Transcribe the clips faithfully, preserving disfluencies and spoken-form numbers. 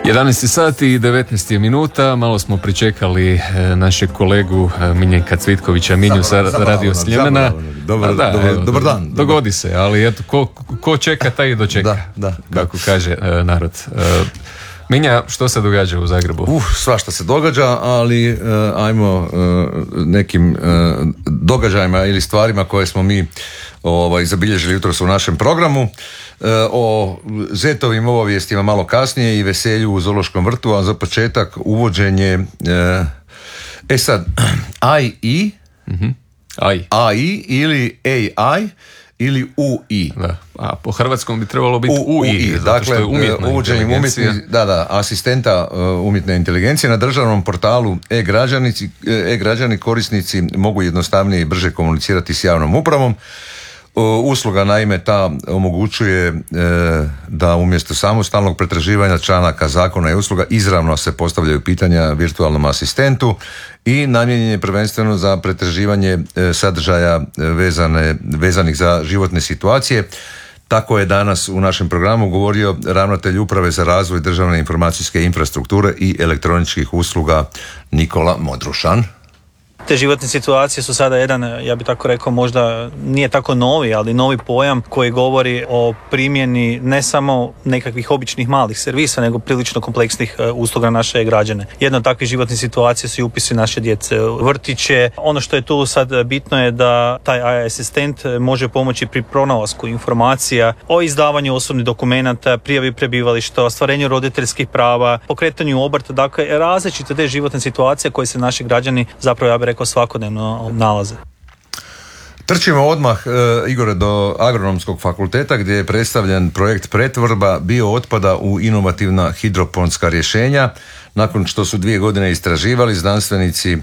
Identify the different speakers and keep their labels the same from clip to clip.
Speaker 1: jedanaest sati i devetnaest minuta, malo smo pričekali našeg kolegu Miljenka Cvitkovića Minju sa Radio Sljemena.
Speaker 2: Dobar, da, dobar, evo, dobar dan.
Speaker 1: Dogodi se, ali eto, ko, ko čeka, taj i dočeka.
Speaker 2: Da, da, da.
Speaker 1: Kako kaže narod. Minja, što se događa u Zagrebu?
Speaker 2: Uh, svašta se događa, ali uh, ajmo uh, nekim uh, događajima ili stvarima koje smo mi ovaj, zabilježili jutros u našem programu. Uh, o zetovim obavijestima malo kasnije i veselju u zoološkom vrtu, a za početak uvođenje uh, e sad A I
Speaker 1: mm-hmm. A I
Speaker 2: A I ili A I ili U I.
Speaker 1: Da. A po hrvatskom bi trebalo biti U I, zato
Speaker 2: dakle,
Speaker 1: što je umjetna
Speaker 2: uvođenjem umjetni, da, da, asistenta uh, umjetne inteligencije na državnom portalu e-građani, e-građani korisnici mogu jednostavnije i brže komunicirati s javnom upravom. Uh, usluga naime ta omogućuje uh, da umjesto samostalnog pretraživanja članaka zakona i usluga izravno se postavljaju pitanja virtualnom asistentu i namijenjen je prvenstveno za pretraživanje uh, sadržaja vezane, vezanih za životne situacije. Tako je danas u našem programu govorio ravnatelj Uprave za razvoj državne informacijske infrastrukture i elektroničkih usluga Nikola Modrušan.
Speaker 3: Te životne situacije su sada jedan, ja bih tako rekao, možda nije tako novi, ali novi pojam koji govori o primjeni ne samo nekakvih običnih malih servisa, nego prilično kompleksnih usluga naše građane. Jedna od takvih životnih situacija su i upisi naše djece u vrtiće. Ono što je tu sad bitno je da taj A I asistent može pomoći pri pronalasku informacija o izdavanju osobnih dokumenata, prijavi prebivališta, ostvarenju roditeljskih prava, pokretanju obrta, dakle različite te životne situacije koje se naši građani zapravo, ja bih rekao, svakodnevno nalaze.
Speaker 2: Trčimo odmah, e, Igore, do Agronomskog fakulteta gdje je predstavljen projekt pretvorba biootpada u inovativna hidroponska rješenja. Nakon što su dvije godine istraživali, znanstvenici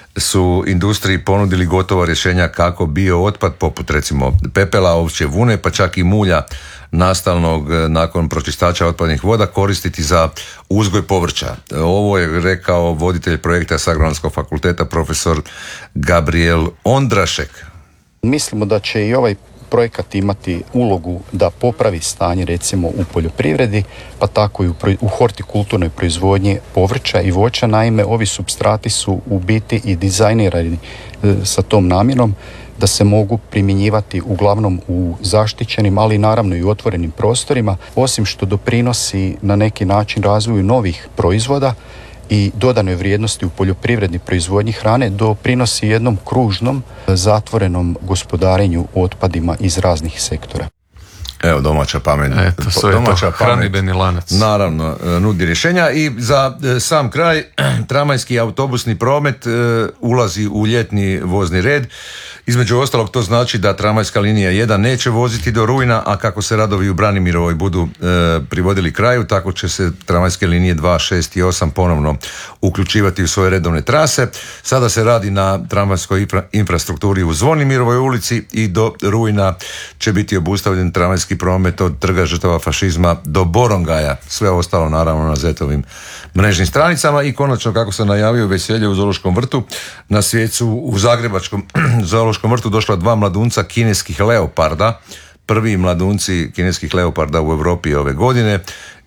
Speaker 2: su industriji ponudili gotova rješenja kako biootpad, poput recimo pepela, ovčje vune, pa čak i mulja nastalnog nakon pročistača otpadnih voda, koristiti za uzgoj povrća. Ovo je rekao voditelj projekta s Agronomskog fakulteta, profesor Gabriel Ondrašek.
Speaker 4: Mislimo da će i ovaj projekat imati ulogu da popravi stanje recimo u poljoprivredi, pa tako i u, u hortikulturnoj proizvodnji povrća i voća. Naime, ovi supstrati su u biti i dizajnirani e, sa tom namjenom da se mogu primjenjivati uglavnom u zaštićenim, ali naravno i u otvorenim prostorima, osim što doprinosi na neki način razvoju novih proizvoda i dodanoj vrijednosti u poljoprivrednoj proizvodnji hrane, doprinosi jednom kružnom, zatvorenom gospodarenju otpadima iz raznih sektora.
Speaker 2: Evo, domaća pamet.
Speaker 1: Eto, domaća pamet, hranidbeni lanac.
Speaker 2: Naravno, nudi rješenja. I za sam kraj, tramvajski autobusni promet ulazi u ljetni vozni red. Između ostalog, to znači da tramvajska linija jedan neće voziti do rujna, a kako se radovi u Branimirovoj budu e, privodili kraju, tako će se tramvajske linije dva, šest i osam ponovno uključivati u svoje redovne trase. Sada se radi na tramvajskoj infra, infrastrukturi u Zvonimirovoj ulici i do rujna će biti obustavljen tramvajski promet od Trga žrtava fašizma do Borongaja. Sve ostalo naravno na Zetovim mrežnim stranicama. I konačno, kako sam najavio, veselje u zoološkom vrtu. Na svijetu u Zagrebačkom zoološkom vrtu došla dva mladunca kineskih leoparda, prvi mladunci kineskih leoparda u Europi ove godine,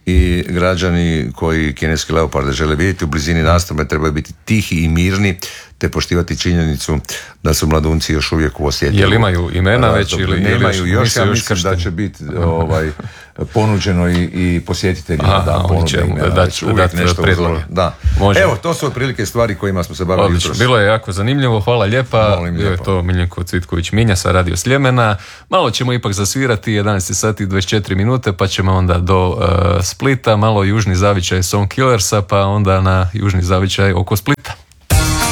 Speaker 2: i građani koji kineske leoparde žele vidjeti u blizini nastave trebaju biti tihi i mirni te poštivati činjenicu da su mladunci još uvijek u osjetljivu.
Speaker 1: Jel imaju imena već ili
Speaker 2: nemaju još, ja mislim još da će biti ovaj, ponuđeno i, i posjetiteljima
Speaker 1: Aha,
Speaker 2: da ponude imena,
Speaker 1: da,
Speaker 2: već uvijek
Speaker 1: da,
Speaker 2: nešto
Speaker 1: predloge.
Speaker 2: Da. Evo, to su otprilike stvari kojima smo se bavili jutros.
Speaker 1: Bilo je jako zanimljivo, hvala lijepa. Bio je to Miljenko Cvitković Minja sa Radio Sljemena. Malo ćemo ipak zasvirati, jedanaest sati i dvadeset četiri minute, pa ćemo onda do uh, Splita, malo južni zavičaj Song Killersa, pa onda na južni zavičaj oko Splita.